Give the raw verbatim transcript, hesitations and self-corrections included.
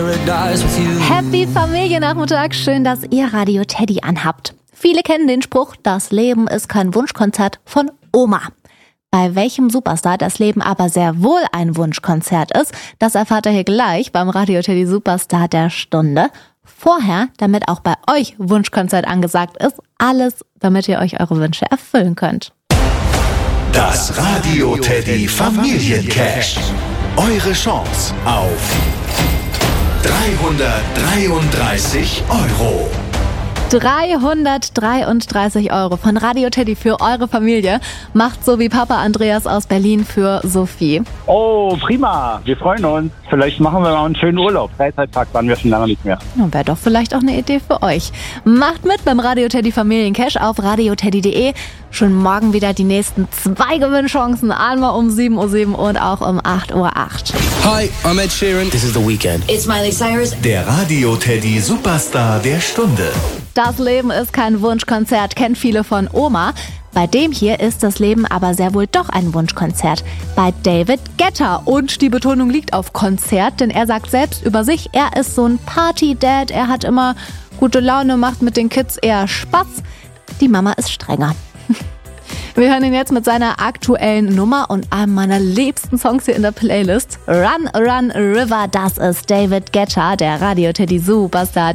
Happy Familiennachmittag, schön, dass ihr Radio Teddy anhabt. Viele kennen den Spruch, das Leben ist kein Wunschkonzert von Oma. Bei welchem Superstar das Leben aber sehr wohl ein Wunschkonzert ist, das erfahrt ihr hier gleich beim Radio Teddy Superstar der Stunde. Vorher, damit auch bei euch Wunschkonzert angesagt ist, alles, damit ihr euch eure Wünsche erfüllen könnt. Das Radio Teddy Familiencash. Eure Chance auf dreihundertdreiunddreißig Euro. dreihundertdreiunddreißig Euro von Radio Teddy für eure Familie. Macht so wie Papa Andreas aus Berlin für Sophie. Oh, prima. Wir freuen uns. Vielleicht machen wir mal einen schönen Urlaub. Freizeittag waren wir schon lange nicht mehr. Wäre doch vielleicht auch eine Idee für euch. Macht mit beim Radio Teddy Familiencash auf radioteddy punkt de. Schon morgen wieder die nächsten zwei Gewinnchancen. Einmal um sieben Uhr sieben und auch um acht Uhr acht. Hi, I'm Ed Sheeran. This is The Weeknd. It's Miley Cyrus. Der Radio Teddy Superstar der Stunde. Das Leben ist kein Wunschkonzert, kennt viele von Oma. Bei dem hier ist das Leben aber sehr wohl doch ein Wunschkonzert. Bei David Guetta. Und die Betonung liegt auf Konzert, denn er sagt selbst über sich, er ist so ein Party-Dad. Er hat immer gute Laune, macht mit den Kids eher Spaß. Die Mama ist strenger. Wir hören ihn jetzt mit seiner aktuellen Nummer und einem meiner liebsten Songs hier in der Playlist. Run, Run, River, das ist David Guetta, der Radio Teddy Superstar